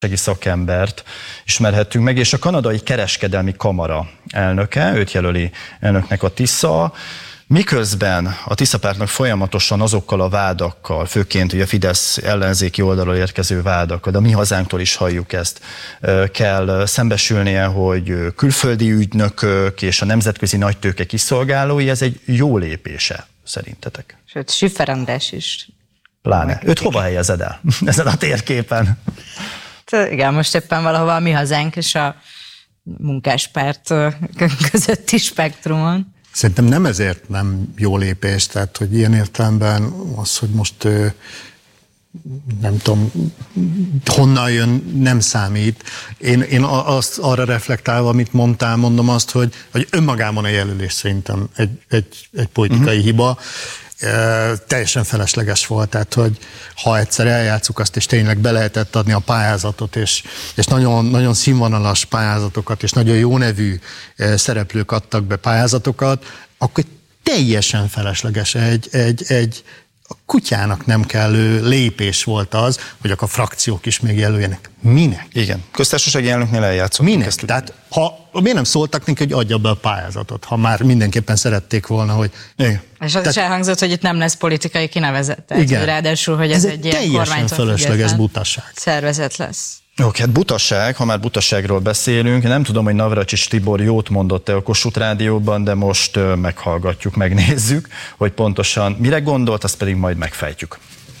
szakembert ismerhettünk meg, és a kanadai kereskedelmi kamara elnöke, őt jelöli elnöknek a Tisza, miközben a Tisza pártnak folyamatosan azokkal a vádakkal, főként ugye a Fidesz ellenzéki oldalról érkező vádakkal, de a Mi Hazánktól is halljuk ezt, kell szembesülnie, hogy külföldi ügynökök és a nemzetközi nagytőke kiszolgálói, ez egy jó lépése szerintetek? Sőt, Schiffer András is. Pláne. Őt hova helyezed el ezen a térképen? Igen, most éppen valahova a Mi Hazánk és a Munkáspárt közötti spektrumon. Szerintem nem ezért nem jó lépés, tehát hogy ilyen értelemben az, hogy most nem tudom, honnan jön, nem számít. Én arra reflektálva, amit mondtál, mondom azt, hogy önmagában a jelölés szerintem egy politikai hiba. Teljesen felesleges volt, tehát hogy ha egyszer eljátszuk azt, és tényleg be lehetett adni a pályázatot, és nagyon, nagyon színvonalas pályázatokat, és nagyon jó nevű szereplők adtak be pályázatokat, akkor teljesen felesleges egy a kutyának nem kellő lépés volt az, hogy akkor a frakciók is még jelöljenek. Minek? Igen. Köztársasági elnöknél eljátszottuk. Minek? Tehát miért nem szóltak neki, hogy adja be a pályázatot, ha már mindenképpen szerették volna, hogy... Igen. És az is elhangzott, hogy itt nem lesz politikai kinevezett. Igen. Ráadásul, hogy ez egy ilyen kormánytól felesleges butaság. Szervezet lesz. Oké, hát butaság, ha már butaságról beszélünk, nem tudom, hogy Navracsics Tibor jót mondott-e a Kossuth Rádióban, de most meghallgatjuk, megnézzük, hogy pontosan mire gondolt, azt pedig majd megfejtjük.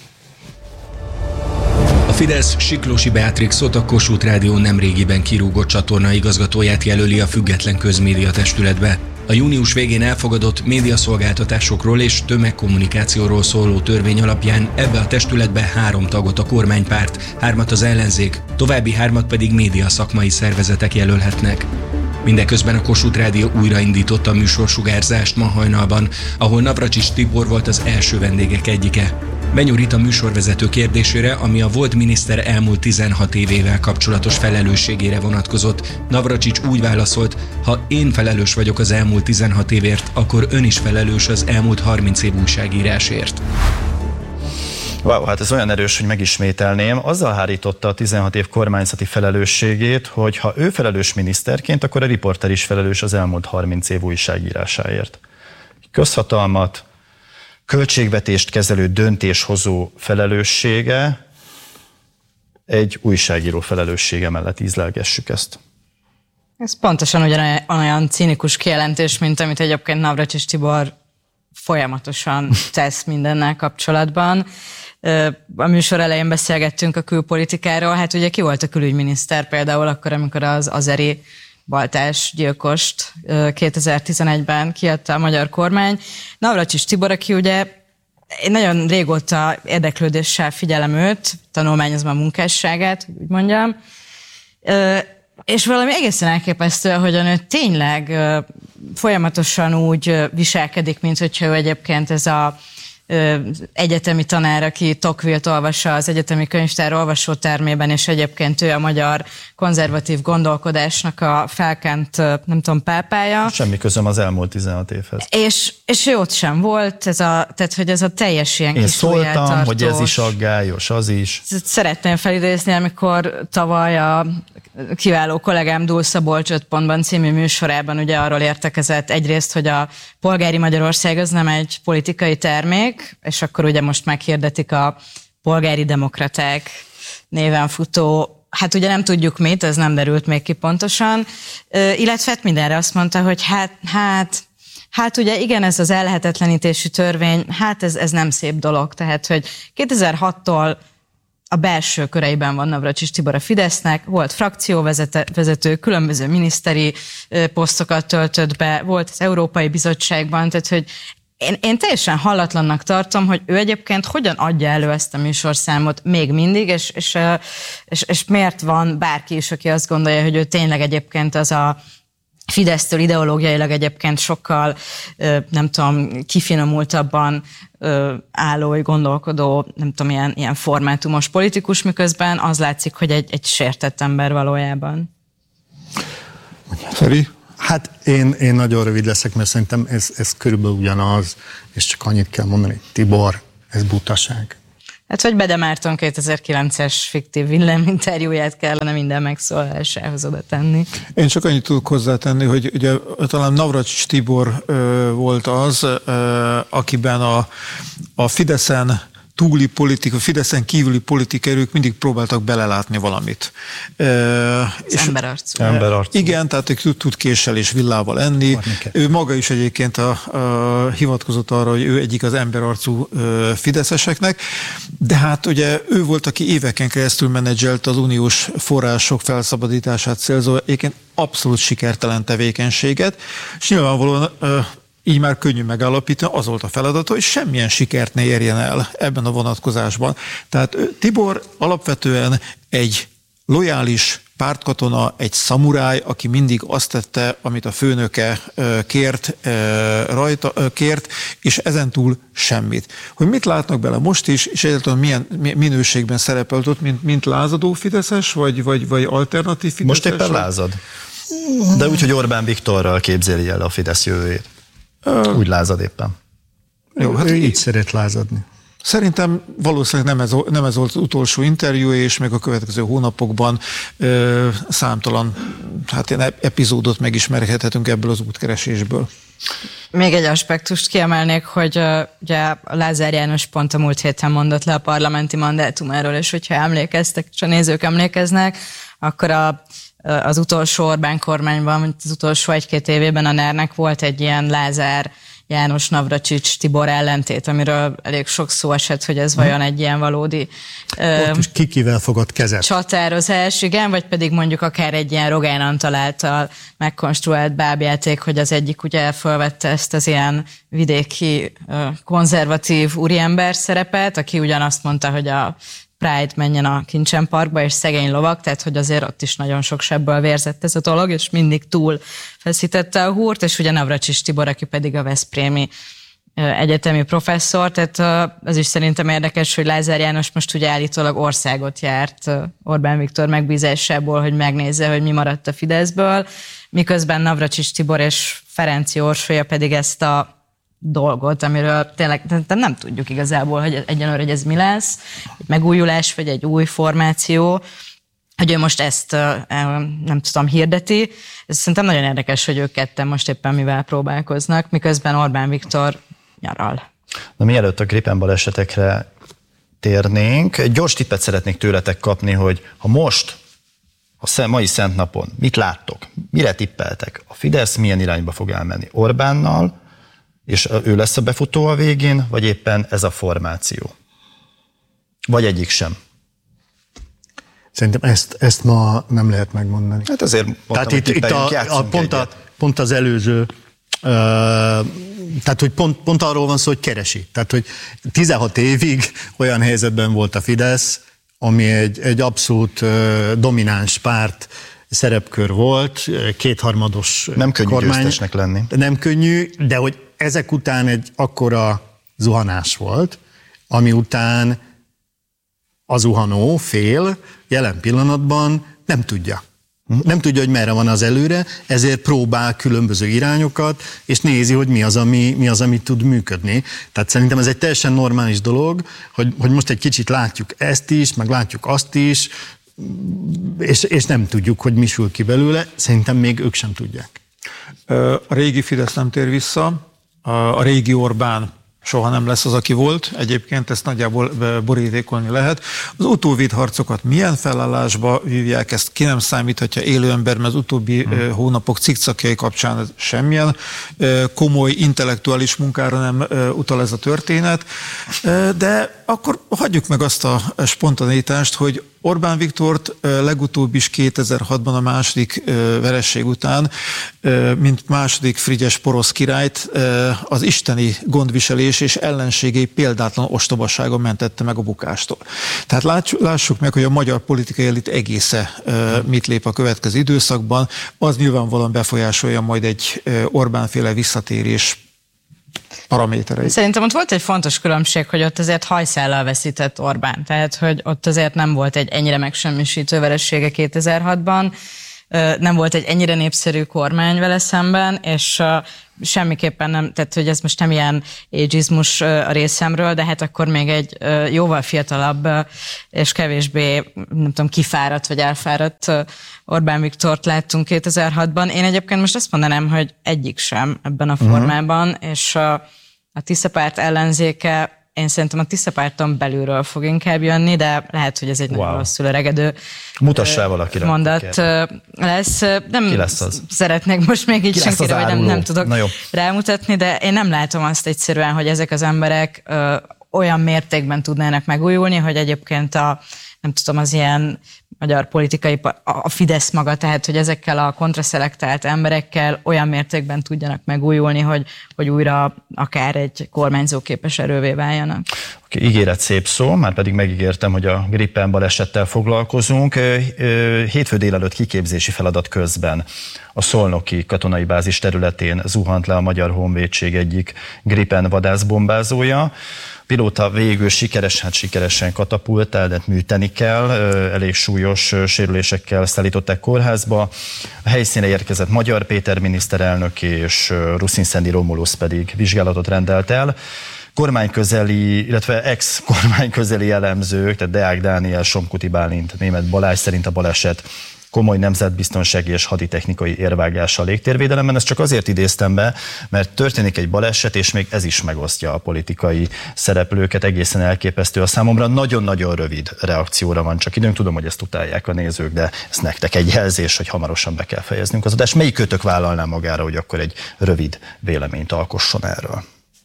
A Fidesz Siklósi Beatrixot, a Kossuth Rádió nemrégiben kirúgott csatorna igazgatóját jelöli a független közmédia testületbe. A június végén elfogadott médiaszolgáltatásokról és tömegkommunikációról szóló törvény alapján ebbe a testületbe 3 tagot a kormánypárt, 3 az ellenzék, további 3 pedig média szakmai szervezetek jelölhetnek. Mindeközben a Kossuth Rádió újraindította a műsorsugárzást ma hajnalban, ahol Navracsics Tibor volt az első vendégek egyike. Benyújt a műsorvezető kérdésére, ami a volt miniszter elmúlt 16 évével kapcsolatos felelősségére vonatkozott. Navracsics úgy válaszolt, ha én felelős vagyok az elmúlt 16 évért, akkor ön is felelős az elmúlt 30 év újságírásért. Wow, hát ez olyan erős, hogy megismételném. Azzal hárította a 16 év kormányzati felelősségét, hogy ha ő felelős miniszterként, akkor a riporter is felelős az elmúlt 30 év újságírásáért. Közhatalmat, költségvetést kezelő döntéshozó felelőssége egy újságíró felelőssége mellett ízlelgessük ezt. Ez pontosan olyan cínikus kijelentés, mint amit egyébként Navracsics Tibor folyamatosan tesz mindennel kapcsolatban. A műsor elején beszélgettünk a külpolitikáról, hát ugye ki volt a külügyminiszter például akkor, amikor az azeri baltás gyilkost 2011-ben kiadta a magyar kormány. Navracsics Tibor, aki ugye én nagyon régóta érdeklődéssel figyelem őt, tanulmányozom a munkásságát, úgy mondjam, és valami egészen elképesztő, ahogyan ő tényleg folyamatosan úgy viselkedik, mint hogyha ő egyébként ez az egyetemi tanár, aki Tocqueville-t olvassa az egyetemi könyvtár olvasótermében, és egyébként ő a magyar konzervatív gondolkodásnak a felkent, nem tudom, pápája. Semmi közöm az elmúlt 16 évhez. És ő ott sem volt, tehát hogy ez a teljes ilyen én kis szóltam, hogy ez is aggályos, az is. Szeretném felidézni, amikor tavaly a kiváló kollégám Dúl Szabolcs 5 pontban című műsorában ugye arról értekezett egyrészt, hogy a polgári Magyarország az nem egy politikai termék, és akkor ugye most meghirdetik a polgári demokraták néven futó, hát ugye nem tudjuk mit, ez nem derült még ki pontosan, illetve mindenre azt mondta, hogy hát ugye igen, ez az ellehetetlenítési törvény, hát ez nem szép dolog, tehát hogy 2006-tól a belső köreiben van Navracsics Tibor a Fidesznek, volt frakcióvezető, különböző miniszteri posztokat töltött be, volt az Európai Bizottságban, tehát hogy én teljesen hallatlannak tartom, hogy ő egyébként hogyan adja elő ezt a műsorszámot még mindig, és miért van bárki is, aki azt gondolja, hogy ő tényleg egyébként az a Fidesztől ideológiailag egyébként sokkal, nem tudom, kifinomultabban álló, gondolkodó, nem tudom, ilyen formátumos politikus, miközben az látszik, hogy egy sértett ember valójában. Feri? Hát én nagyon rövid leszek, mert szerintem ez körülbelül ugyanaz, és csak annyit kell mondani, Tibor, ez butaság. Hát, hogy Bede Márton 2009-es fiktív villáminterjúját kellene minden megszólalásához oda tenni. Én csak annyit tudok hozzátenni, hogy ugye talán Navracsics Tibor volt az, akiben a Fideszen túli politika, Fideszen kívüli politikerők mindig próbáltak belelátni valamit. Emberarcú. Igen, tehát ő tud késsel és villával enni. Ő maga is egyébként hivatkozott arra, hogy ő egyik az emberarcú fideszeseknek, de hát ugye ő volt, aki éveken keresztül menedzselt az uniós források felszabadítását célzó, egyébként abszolút sikertelen tevékenységet, és nyilvánvalóan így már könnyű megállapítani, az volt a feladata, hogy semmilyen sikert ne érjen el ebben a vonatkozásban. Tehát Tibor alapvetően egy lojális pártkatona, egy szamuráj, aki mindig azt tette, amit a főnöke kért, és ezentúl semmit. Hogy mit látnak bele most is, és egyáltalán milyen minőségben szerepelt ott, mint lázadó fideszes, vagy alternatív fideszes? Most éppen lázad. De úgy, hogy Orbán Viktorral képzeli el a Fidesz jövőjét. Úgy lázad éppen. Jó, hát így szeret lázadni. Szerintem valószínűleg nem ez volt az utolsó interjú, és még a következő hónapokban számtalan epizódot megismerhethetünk ebből az útkeresésből. Még egy aspektust kiemelnék, hogy ugye a Lázár János pont a múlt héten mondott le a parlamenti mandátumáról, és hogyha emlékeztek, és a nézők emlékeznek, akkor az utolsó Orbán kormányban, az utolsó 1-2 évében a NER-nek volt egy ilyen Lázár János Navracsics Tibor ellentét, amiről elég sok szó esett, hogy ez vajon egy ilyen valódi kikivel fogott kezet. Csatározás, igen, vagy pedig mondjuk akár egy ilyen Rogán Antal által megkonstruált bábjáték, hogy az egyik ugye felvette ezt az ilyen vidéki konzervatív úriember szerepet, aki ugyanazt mondta, hogy a Pride menjen a Kincsen Parkba, és szegény lovak, tehát hogy azért ott is nagyon sok sebből vérzett ez a dolog, és mindig túl feszítette a húrt, és ugye Navracsics Tibor, aki pedig a veszprémi egyetemi professzor, tehát az is szerintem érdekes, hogy Lázár János most ugye állítólag országot járt Orbán Viktor megbízásából, hogy megnézze, hogy mi maradt a Fideszből, miközben Navracsics Tibor és Ferenci Orsolya pedig ezt a dolgot, amiről tényleg nem tudjuk igazából, hogy egyenlőre, hogy ez mi lesz, egy megújulás, vagy egy új formáció, hogy ő most ezt nem tudom, hirdeti. Ez szerintem nagyon érdekes, hogy ők ketten most éppen mivel próbálkoznak, miközben Orbán Viktor nyaral. Na, mielőtt a Gripen balesetekre térnénk, egy gyors tippet szeretnék tőletek kapni, hogy ha most, a mai szent napon mit láttok, mire tippeltek? A Fidesz milyen irányba fog elmenni? Orbánnal, és ő lesz a befutó a végén, vagy éppen ez a formáció? Vagy egyik sem? Szerintem ezt ma nem lehet megmondani. Hát azért mondtam, tehát itt pont az előző, tehát hogy pont arról van szó, hogy keresi. Tehát, hogy 16 évig olyan helyzetben volt a Fidesz, ami egy abszolút domináns párt, szerepkör volt, kétharmados nem könnyű kormány, győztesnek lenni. Nem könnyű, de hogy ezek után egy akkora zuhanás volt, ami után a zuhanó fél jelen pillanatban nem tudja. Nem tudja, hogy merre van az előre, ezért próbál különböző irányokat, és nézi, hogy mi az, ami tud működni. Tehát szerintem ez egy teljesen normális dolog, hogy most egy kicsit látjuk ezt is, meg látjuk azt is, és nem tudjuk, hogy mi sül ki belőle. Szerintem még ők sem tudják. A régi Fidesz nem tér vissza, a régi Orbán soha nem lesz az, aki volt. Egyébként ezt nagyjából borítékolni lehet. Az utóvéd harcokat milyen felállásba vívják, ezt ki nem számíthatja élő ember, mert az utóbbi hónapok cikcakjai kapcsán semmilyen komoly intellektuális munkára nem utal ez a történet. De akkor hagyjuk meg azt a spontanitást, hogy Orbán Viktort legutóbb is 2006-ban a második veresség után, mint második frigyes porosz királyt, az isteni gondviselés és ellenségei példátlan ostobaságon mentette meg a bukástól. Tehát lássuk meg, hogy a magyar politikai elit egésze mit lép a következő időszakban, az nyilvánvalóan befolyásolja majd egy Orbán-féle visszatérés paraméterei. Szerintem ott volt egy fontos különbség, hogy ott azért hajszállal veszített Orbán. Tehát, hogy ott azért nem volt egy ennyire megsemmisítő veresége 2006-ban. nem volt egy ennyire népszerű kormány vele szemben, és semmiképpen nem, tehát hogy ez most nem ilyen ageizmus a részemről, de hát akkor még egy jóval fiatalabb és kevésbé, nem tudom, kifáradt vagy elfáradt Orbán Viktort láttunk 2006-ban. Én egyébként most azt mondanám, hogy egyik sem ebben a formában, és a Tisza-párt ellenzéke, én szerintem a Tisza-párton belülről fog inkább jönni, de lehet, hogy ez egy nagyon rosszul öregedő mondat lesz. Nem ki lesz az? Szeretnék most még így senkire, vagy nem tudok rámutatni, de én nem látom azt egyszerűen, hogy ezek az emberek olyan mértékben tudnának megújulni, hogy egyébként nem tudom, az ilyen magyar politikai, a Fidesz maga, tehát, hogy ezekkel a kontraszelektált emberekkel olyan mértékben tudjanak megújulni, hogy újra akár egy kormányzóképes erővé váljanak. Ígéret szép szó, már pedig megígértem, hogy a Gripen balesettel foglalkozunk. Hétfő délelőtt kiképzési feladat közben a szolnoki katonai bázis területén zuhant le a Magyar Honvédség egyik Gripen vadászbombázója. Pilóta végül sikeresen katapultál, de műteni kell, elég súlyos sérülésekkel szállították kórházba. A helyszínre érkezett Magyar Péter miniszterelnök és Ruszin-Szendi Romulusz pedig vizsgálatot rendelt el. Kormányközeli, illetve ex-kormányközeli elemzők, tehát Deák Dániel, Somkuti Bálint, Németh Balázs szerint a baleset komoly nemzetbiztonsági és haditechnikai érvágása a légtérvédelemben. Ezt csak azért idéztem be, mert történik egy baleset, és még ez is megosztja a politikai szereplőket. Egészen elképesztő a számomra. Nagyon-nagyon rövid reakcióra van csak időnk. Tudom, hogy ezt utálják a nézők, de ez nektek egy jelzés, hogy hamarosan be kell fejeznünk az adást. Melyik kötök vállalná magára, hogy akkor egy rövid véleményt alkosson erről?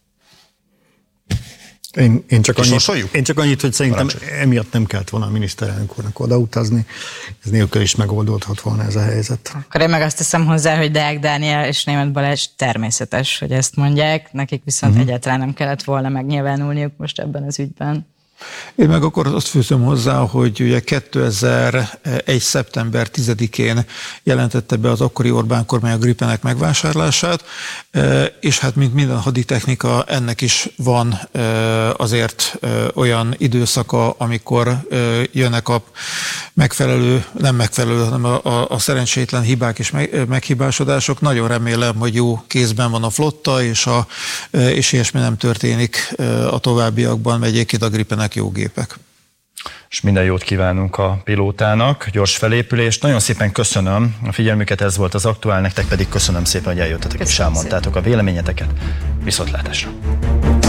Én csak annyit, hogy szerintem emiatt nem kellett volna a miniszterelnök úrnak odautazni, ez nélkül is megoldódhat volna ez a helyzet. Akkor én meg azt teszem hozzá, hogy Deák Dániel és Németh Balázs természetes, hogy ezt mondják, nekik viszont egyáltalán nem kellett volna megnyilvánulniuk most ebben az ügyben. Én meg akkor azt fűzöm hozzá, hogy ugye 2001. szeptember 10-én jelentette be az akkori Orbán kormány a Gripenek megvásárlását, és hát mint minden haditechnika, ennek is van azért olyan időszaka, amikor jönnek a nem megfelelő, hanem a szerencsétlen hibák és meghibásodások. Nagyon remélem, hogy jó kézben van a flotta, és ilyesmi nem történik a továbbiakban, mert egyébként a Gripenek jó gépek. És minden jót kívánunk a pilótának, gyors felépülést. Nagyon szépen köszönöm a figyelmüket, ez volt az Aktuál, nektek pedig köszönöm szépen, hogy eljöttetek és elmondtátok a véleményeteket. Viszontlátásra!